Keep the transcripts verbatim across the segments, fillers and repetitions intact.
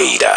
Porteira.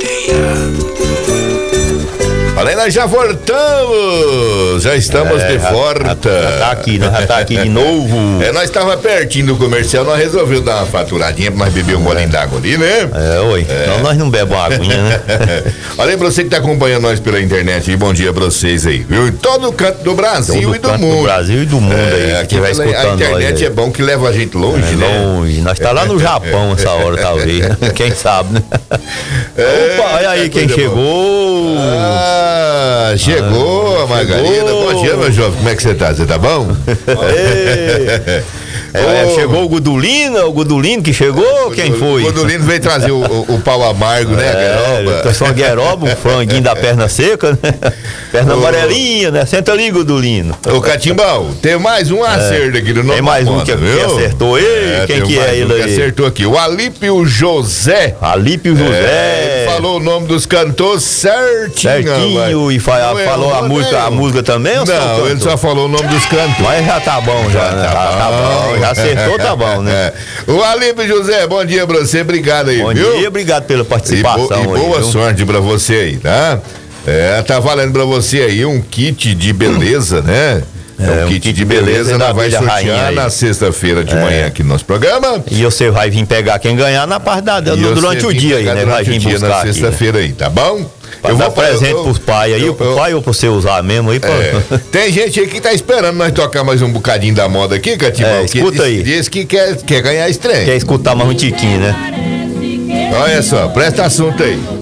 Além, nós já voltamos, já estamos É, de já- volta. Já, já tá aqui, nós já tá aqui de novo. É, nós estava pertinho do comercial, nós resolvemos dar uma faturadinha pra nós beber um golinho d'água ali, né? É, oi. Então nós não bebemos aguinha, né? Olha aí pra você que tá acompanhando nós pela internet aí, bom dia pra vocês aí, viu? Em todo canto do Brasil Todo e do canto mundo. do Brasil e do mundo É, aí, aqui que vai pela- escutando a internet nós é aí. bom que leva a gente longe, É né? longe. Nós tá lá no Japão essa hora, talvez, né? Quem sabe, né? É, Opa, olha aí quem coisa chegou. Ah, chegou a Margarida. chegou. Bom dia, meu jovem. Como é que você tá? Você tá bom? Ei. É, Ô, chegou o Gudulino, o Gudulino que chegou, quem foi? O Godolino veio trazer o, o, o pau amargo, né, É, Garoba? só gueroba, um franguinho da perna seca, né? Perna Ô. amarelinha, né? Senta ali, Gudulino. Ô, Catimbau, tem mais um acerto aqui no nosso Tem mais um que, que acertou. Ei, quem tem que mais é um ele que aí? acertou aqui. O Alípio José. Alípio É, José. ele falou o nome dos cantores certinho. Certinho, rapaz. e fa- Não falou errou, a música, a não. música também? Ou só o Não, ele cantor? só falou o nome dos cantores. Mas já tá bom, já, né? tá Já tá bom. bom. Já acertou, tá bom, né? É. O Alípio José, bom dia pra você, obrigado aí, Bom viu? dia, obrigado pela E, bo- participação. e boa aí, viu? sorte pra você aí, tá? É, tá valendo pra você aí um kit de beleza, né? É, um, kit, de beleza, da nós vai Abelha Rainha sortear aí. na sexta-feira de manhã aqui no nosso programa. E você vai vir pegar quem ganhar na parte da, E durante você o vem dia aí, pegar né? Vai durante vir o dia buscar na aqui, né? sexta-feira aí, tá bom? Pra dar presente eu- pros pais aí, eu- pro eu- pai ou pro você usar mesmo aí, pô. É, tem gente aí que tá esperando nós tocar mais um bocadinho da moda aqui, Cativão. É, escuta que aí. Diz, diz que quer, quer ganhar esse trem. Quer escutar mais um tiquinho, né? Olha só, presta assunto aí.